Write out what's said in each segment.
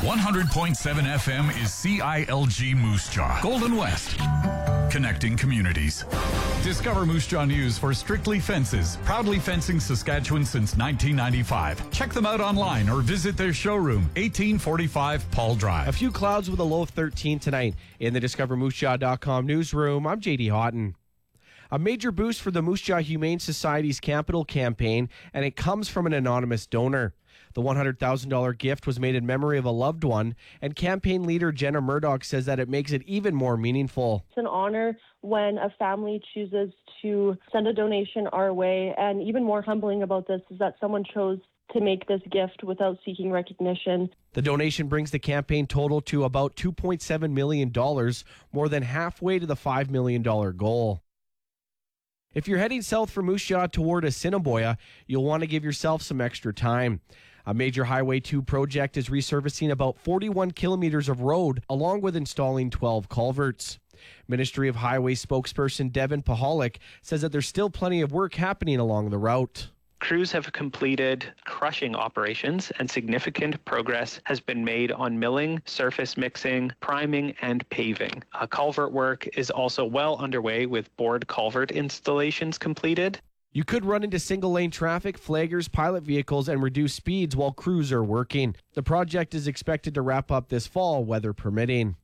100.7 FM is CILG Moose Jaw, Golden West. Connecting communities. Discover Moose Jaw News for Strictly Fences, proudly fencing Saskatchewan since 1995. Check them out online or visit their showroom, 1845 Paul Drive. A few clouds with a low of 13 tonight. In the DiscoverMooseJaw.com newsroom, I'm JD Houghton. A major boost for the Moose Jaw Humane Society's Capital campaign, and it comes from an anonymous donor. The $100,000 gift was made in memory of a loved one, and campaign leader Jenna Murdoch says that it makes it even more meaningful. It's an honor when a family chooses to send a donation our way, and even more humbling about this is that someone chose to make this gift without seeking recognition. The donation brings the campaign total to about $2.7 million, more than halfway to the $5 million goal. If you're heading south from Moose Jaw toward Assiniboia, you'll want to give yourself some extra time. A major Highway 2 project is resurfacing about 41 kilometers of road, along with installing 12 culverts. Ministry of Highway spokesperson Devin Pahalik says that there's still plenty of work happening along the route. Crews have completed crushing operations and significant progress has been made on milling, surface mixing, priming, and paving. Culvert work is also well underway with bored culvert installations completed. You could run into single-lane traffic, flaggers, pilot vehicles, and reduce speeds while crews are working. The project is expected to wrap up this fall, weather permitting.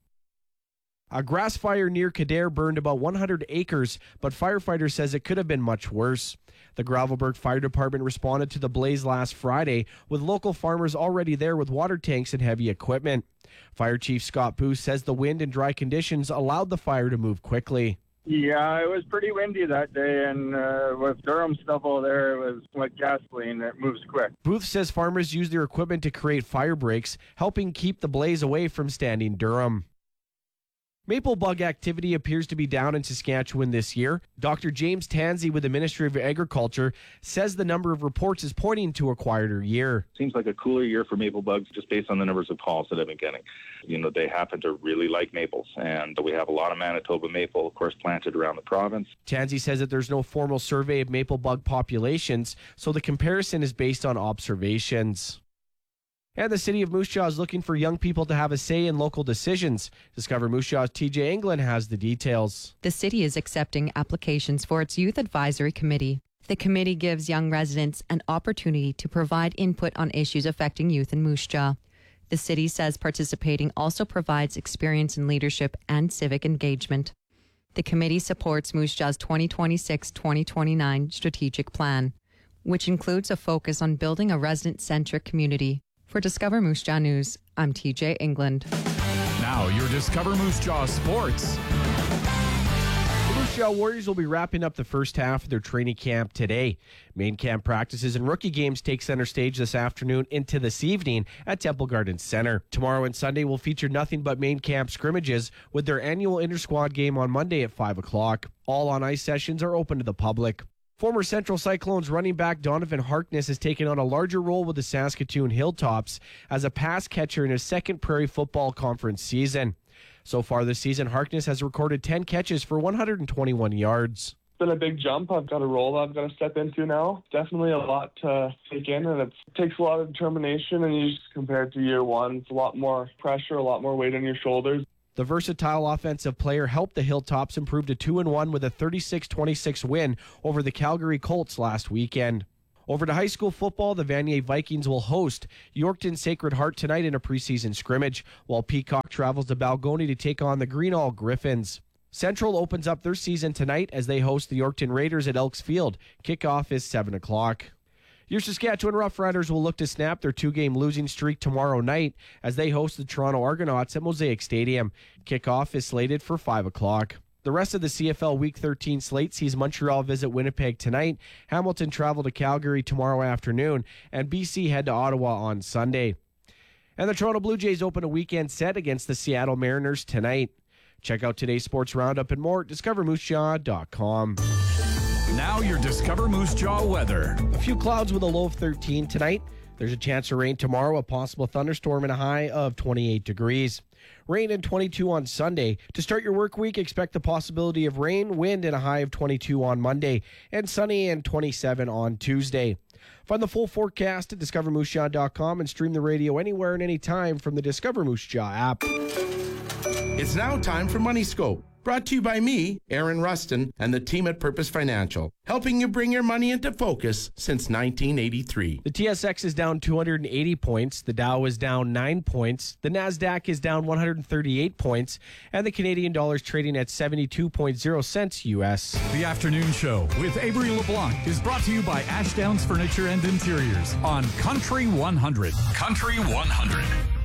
A grass fire near Kildare burned about 100 acres, but firefighters says it could have been much worse. The Gravelbourg Fire Department responded to the blaze last Friday, with local farmers already there with water tanks and heavy equipment. Fire Chief Scott Booth says the wind and dry conditions allowed the fire to move quickly. Yeah, it was pretty windy that day, and with Durham stuff over there, it was like gasoline. It moves quick. Booth says farmers use their equipment to create fire breaks, helping keep the blaze away from standing Durham. Maple bug activity appears to be down in Saskatchewan this year. Dr. James Tansey with the Ministry of Agriculture says the number of reports is pointing to a quieter year. Seems like a cooler year for maple bugs just based on the numbers of calls that I've been getting. You know, they happen to really like maples, and we have a lot of Manitoba maple, of course, planted around the province. Tansey says that there's no formal survey of maple bug populations, so the comparison is based on observations. And the city of Moose Jaw is looking for young people to have a say in local decisions. Discover Moose Jaw's TJ England has the details. The city is accepting applications for its Youth Advisory Committee. The committee gives young residents an opportunity to provide input on issues affecting youth in Moose Jaw. The city says participating also provides experience in leadership and civic engagement. The committee supports Moose Jaw's 2026-2029 strategic plan, which includes a focus on building a resident-centric community. For Discover Moose Jaw News, I'm TJ England. Now your Discover Moose Jaw Sports. The Moose Jaw Warriors will be wrapping up the first half of their training camp today. Main camp practices and rookie games take center stage this afternoon into this evening at Temple Gardens Center. Tomorrow and Sunday will feature nothing but main camp scrimmages, with their annual inter-squad game on Monday at 5 o'clock. All on-ice sessions are open to the public. Former Central Cyclones running back Donovan Harkness has taken on a larger role with the Saskatoon Hilltops as a pass catcher in his second Prairie Football Conference season. So far this season, Harkness has recorded 10 catches for 121 yards. It's been a big jump. I've got a role I've got to step into now. Definitely a lot to take in, and it takes a lot of determination, and you just compare it to year one. It's a lot more pressure, a lot more weight on your shoulders. The versatile offensive player helped the Hilltops improve to 2-1 with a 36-26 win over the Calgary Colts last weekend. Over to high school football, the Vanier Vikings will host Yorkton Sacred Heart tonight in a preseason scrimmage, while Peacock travels to Balgonie to take on the Greenall Griffins. Central opens up their season tonight as they host the Yorkton Raiders at Elks Field. Kickoff is 7 o'clock. Your Saskatchewan Roughriders will look to snap their two-game losing streak tomorrow night as they host the Toronto Argonauts at Mosaic Stadium. Kickoff is slated for 5 o'clock. The rest of the CFL Week 13 slate sees Montreal visit Winnipeg tonight, Hamilton travel to Calgary tomorrow afternoon, and BC head to Ottawa on Sunday. And the Toronto Blue Jays open a weekend set against the Seattle Mariners tonight. Check out today's sports roundup and more at discovermoosejaw.com. Now your Discover Moose Jaw weather. A few clouds with a low of 13 tonight. There's a chance of rain tomorrow, a possible thunderstorm and a high of 28 degrees. Rain and 22 on Sunday. To start your work week, expect the possibility of rain, wind, and a high of 22 on Monday, and sunny and 27 on Tuesday. Find the full forecast at discovermoosejaw.com and stream the radio anywhere and anytime from the Discover Moose Jaw app. It's now time for Money Scope. Brought to you by me, Aaron Rustin, and the team at Purpose Financial, helping you bring your money into focus since 1983. The TSX is down 280 points, the Dow is down 9 points, the NASDAQ is down 138 points, and the Canadian dollar is trading at 72.0 cents U.S. The Afternoon Show with Avery LeBlanc is brought to you by Ashdowns Furniture and Interiors on Country 100. Country 100.